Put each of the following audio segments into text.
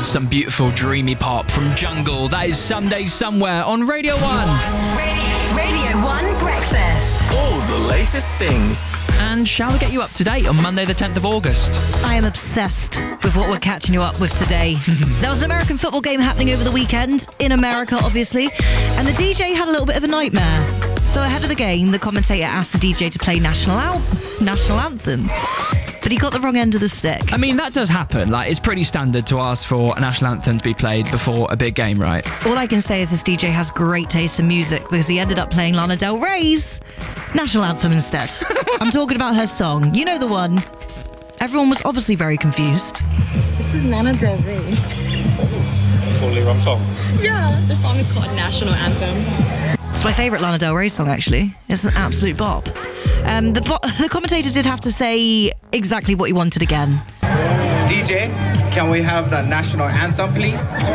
Some beautiful dreamy pop from Jungle. That is Someday Somewhere on Radio 1. Radio 1 Breakfast. All the latest things. And shall we get you up to date on Monday the 10th of August? I am obsessed with what we're catching you up with today. There was an American football game happening over the weekend, in America, obviously, and the DJ had a little bit of a nightmare. So ahead of the game, the commentator asked the DJ to play national anthem. But he got the wrong end of the stick. I mean, that does happen. Like, it's pretty standard to ask for a national anthem to be played before a big game, right? All I can say is this DJ has great taste in music because he ended up playing Lana Del Rey's national anthem instead. I'm talking about her song. You know the one. Everyone was obviously very confused. This is Lana Del Rey. Totally wrong song. Yeah. The song is called National Anthem. It's my favourite Lana Del Rey song, actually. It's an absolute bop. The commentator did have to say exactly what he wanted again. DJ, can we have the national anthem, please? You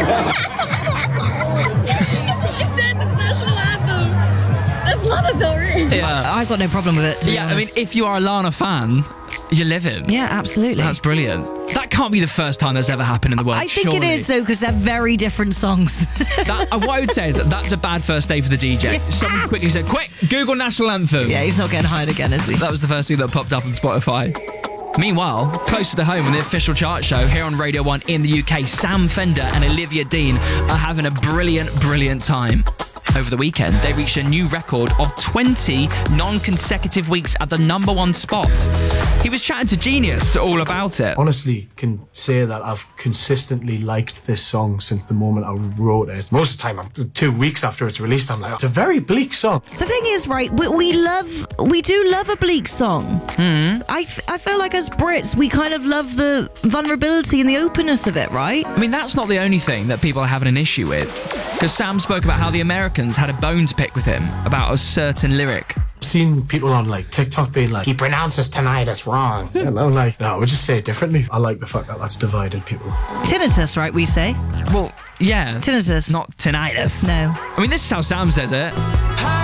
said this national anthem. That's Lana Del Rey. Yeah. I've got no problem with it, to be Yeah, I mean, honest. if you are a Lana fan, you're living. Yeah, absolutely. That's brilliant. That can't be the first time that's ever happened in the world, I think surely. it is, though, because they're very different songs. What I would say is that's a bad first day for the DJ. Someone quickly said, quick, Google national anthem. Yeah, he's not getting hired again, is he? That was the first thing that popped up on Spotify. Meanwhile, closer to home in the official chart show here on Radio 1 in the UK, Sam Fender and Olivia Dean are having a brilliant time. Over the weekend, they reached a new record of 20 non-consecutive weeks at the #1 spot. He was chatting to Genius all about it. Honestly, can say that I've consistently liked this song since the moment I wrote it. Most of the time, 2 weeks after it's released, I'm like, it's a very bleak song. The thing is, right, we do love a bleak song. I feel like as Brits, we kind of love the vulnerability and the openness of it, right? I mean, that's not the only thing that people are having an issue with. Because Sam spoke about how the Americans had a bone to pick with him about a certain lyric. I've seen people on like TikTok being like, he pronounces tinnitus wrong. And I'm like, no, we'll just say it differently. I like the fact that that's divided people. Tinnitus, right, we say? Well, yeah. Tinnitus. Not tinnitus. No. I mean, this is how Sam says it.